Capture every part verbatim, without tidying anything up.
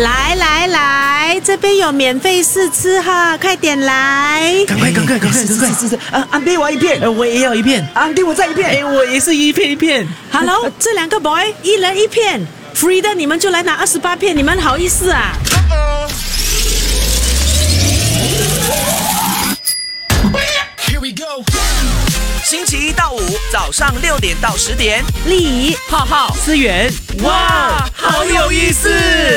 来来来，这边有免费试吃哈，快点来！ 赶快赶快赶快赶快！ 是是是，啊，安迪我一片， 呃，我也要一片。 安迪我再一片， 哎，我也是一片一片。 Hello， 这两个 boy 一人一片 ，free 的你们就来拿二十八片，你们好意思啊？ Here we go。星期一到五早上六点到十点， 丽仪、 浩浩、思源， 哇，好有意思！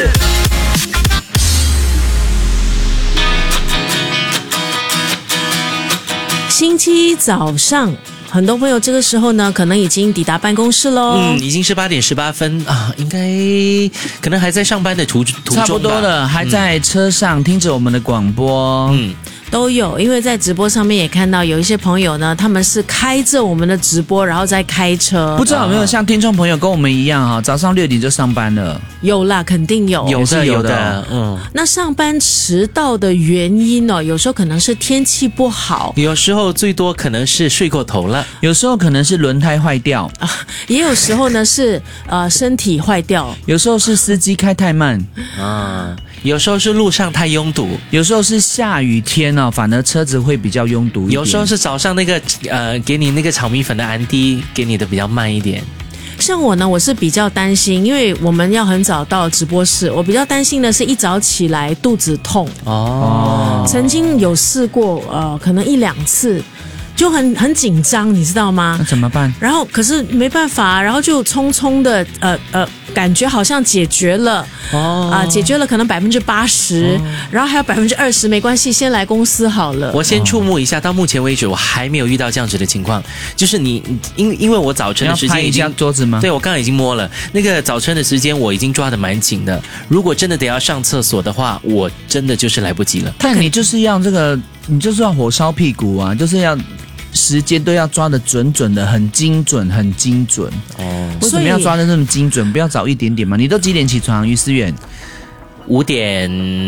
星期一早上。 很多朋友这个时候呢，可能已经抵达办公室喽。 嗯，已经是八点十八分啊，应该可能还在上班的途途中吧。 差不多了，还在车上、嗯、听着我们的广播。 嗯。 都有，因为在直播上面也看到有一些朋友呢，他们是开着我们的直播，然后再开车。 不知道有没有像听众朋友跟我们一样哈，早上六点就上班了？ 有啦，肯定有， 有的有的，嗯。 那上班迟到的原因哦，有时候可能是天气不好， 有时候最多可能是睡过头了， 有时候可能是轮胎坏掉啊，也有时候呢是呃身体坏掉， 有时候是司机开太慢啊。 有时候是路上太拥堵， 有时候是下雨天哦，反而车子会比较拥堵一点。 有时候是早上那个呃，给你那个炒米粉的安迪给你的比较慢一点。 像我呢，我是比较担心，因为我们要很早到直播室，我比较担心的是一早起来肚子痛哦。曾经有试过，呃，可能一两次。 就很很紧张，你知道吗？ 那怎么办？ 然后可是没办法，然后就匆匆的，呃呃，感觉好像解决了，哦啊、呃，解决了可能百分之八十，然后还有百分之二十，没关系，先来公司好了。 我先触摸一下，到目前为止我还没有遇到这样子的情况，就是你因因为我早晨的时间已经桌子吗？ 对，我刚刚已经摸了那个早晨的时间，我已经抓得蛮紧的。如果真的得要上厕所的话，我真的就是来不及了。 但你就是要这个，你就是要火烧屁股啊，就是要。 时间都要抓得准准的，很精准，很精准。哦，为什么要抓得这么精准？不要早一点点嘛？你都几点起床？于思远， 五点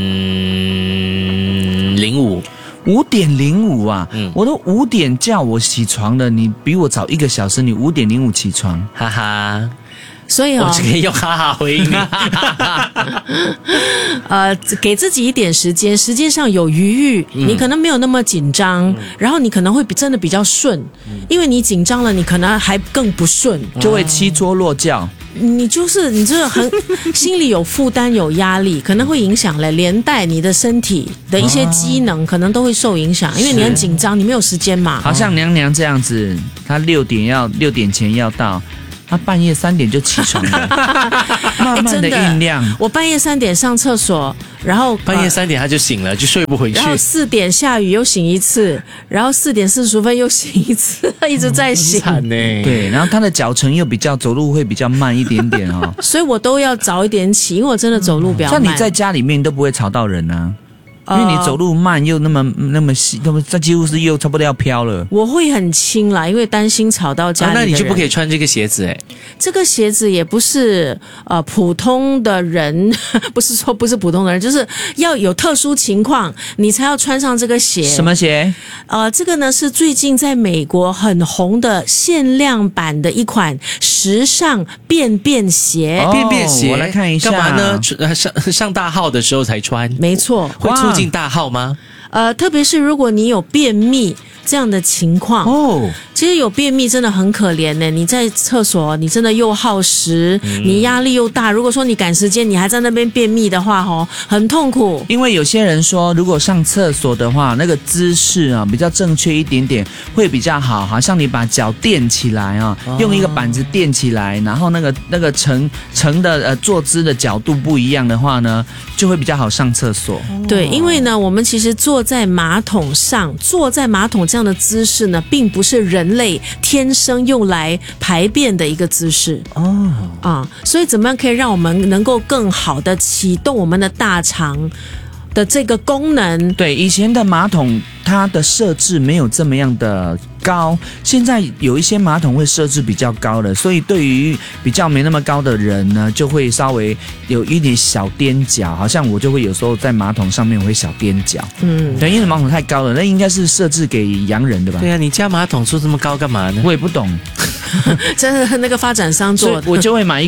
零五， 五点零五啊！ 嗯， 我都五点叫我起床了，你比我早一个小时，你五点零五起床， 哈哈。 所以哦， 我只可以用哈哈回应你。 呃，给自己一点时间，时间上有余裕，嗯、你可能没有那么紧张，嗯、然后你可能会比真的比较顺，嗯、因为你紧张了，你可能还更不顺， 就会起桌落轿。 你就是你这个很心里有负担、有压力，可能会影响了，连带你的身体的一些机能可能都会受影响，因为你很紧张，你没有时间嘛。 好像娘娘这样子，她六点要六点前要到。 他半夜三点就起床了，慢慢的酝酿、欸。 我半夜三点上厕所，然后半夜三点他就醒了，就睡不回去。 然后四点下雨又醒一次，然后四点四十分又醒一次，一直在醒。 惨呢。 对，然后他的脚程又比较走路会比较慢一点点哦， 所以我都要早一点起，因为我真的走路比较慢。 像你在家里面都不会吵到人啊。 因为你走路慢又那么那么细，那么这几乎是又差不多要飘了。 我会很轻啦，因为担心吵到家里的人、 啊。那你就不可以穿这个鞋子哎。 这个鞋子也不是呃普通的人，不是说不是普通的人，就是要有特殊情况你才要穿上这个鞋。 什么鞋？ 呃，这个呢是最近在美国很红的限量版的一款时尚便便鞋。 哦、 便便鞋， 我来看一下。 干嘛呢？上上大号的时候才穿。 没错， 会促进大号吗？ 呃，特别是如果你有便秘这样的情况哦，其实有便秘真的很可怜呢。你在厕所，你真的又耗时，嗯、你压力又大。如果说你赶时间，你还在那边便秘的话，哦，很痛苦。 因为有些人说，如果上厕所的话，那个姿势啊比较正确一点点会比较好，好像你把脚垫起来啊，哦、用一个板子垫起来，然后那个那个呈呈的呃坐姿的角度不一样的话呢，就会比较好上厕所。 对，因为呢，我们其实坐在马桶上，坐在马桶这样的姿势呢，并不是人类天生用来排便的一个姿势哦啊，所以怎么样可以让我们能够更好的启动我们的大肠的这个功能？ 对，以前的马桶它的设置没有这么样的高，现在有一些马桶会设置比较高的，所以对于比较没那么高的人呢，就会稍微有一点小踮脚，好像我就会有时候在马桶上面我会小踮脚，嗯，对，因为马桶太高了，那应该是设置给洋人的吧？ 对啊，你家马桶做这么高干嘛呢？ 我也不懂， 真的那个发展商做的， 我就会买一个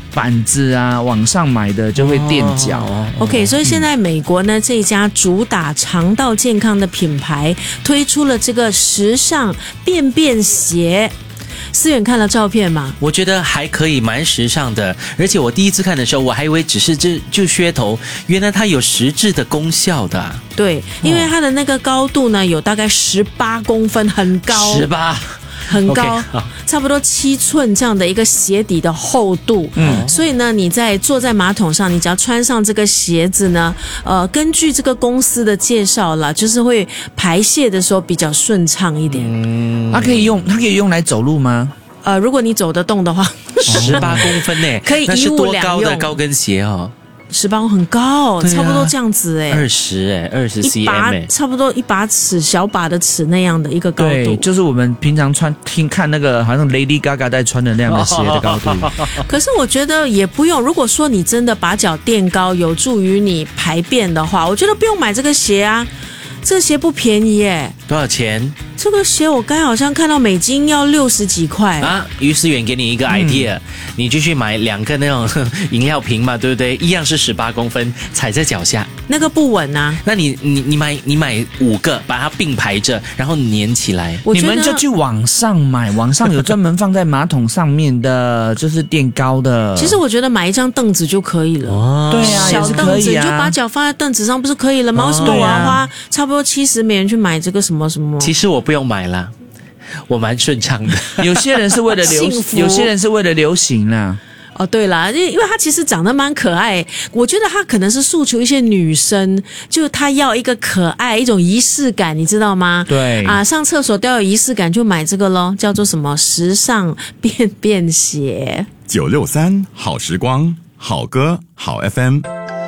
板子啊，网上买的就会垫脚。 哦 OK， 所以现在美国呢，这家主打肠道健康的品牌推出了这个时尚便便鞋。思远看了照片吗？ 我觉得还可以，蛮时尚的。而且我第一次看的时候，我还以为只是这就噱头，原来它有实质的功效的、啊。 对，因为它的那个高度呢，有大概十八公分，很高。 十八。 很高 okay, 差不多七寸这样的一个鞋底的厚度，嗯，所以呢，你在坐在马桶上，你只要穿上这个鞋子呢，呃，根据这个公司的介绍啦，就是会排泄的时候比较顺畅一点。 嗯，它可以用，它可以用来走路吗？ 呃，如果你走得动的话， 十八公分呢， 可以一物两用。 那是多高的高跟鞋哦？ 十八公很高、啊，差不多这样子哎， 二十哎，二十 cm 哎， 差不多一把尺小把的尺那样的一个高度， 对，就是我们平常穿听看那个好像 Lady Gaga 在穿的那样的鞋的高度。 可是我觉得也不用，如果说你真的把脚垫高，有助于你排便的话，我觉得不用买这个鞋啊，这个鞋不便宜耶。 多少钱？ 这个鞋我刚才好像看到美金要六十几块啊！于思远给你一个 idea，、嗯、你就去买两个那种饮料瓶嘛，对不对？一样是十八公分，踩在脚下， 那个不稳啊。 那你你你买你买五个，把它并排着，然后粘起来。 你们就去网上买，网上有专门放在马桶上面的，就是垫高的。 其实我觉得买一张凳子就可以了。 哦， 对啊， 小凳子、啊、你就把脚放在凳子上，不是可以了吗？为什么我要花差不多七十美元去买这个什么什么？ 其实我不用买啦，我蛮顺畅的。 有些人是为了流，有些人是为了流行啦。 哦，对啦，因为因为他其实长得蛮可爱，我觉得他可能是诉求一些女生，就他要一个可爱，一种仪式感，你知道吗？ 对啊，上厕所都要有仪式感，就买这个咯，叫做什么时尚便便鞋。 九六三好时光，好歌好 F M。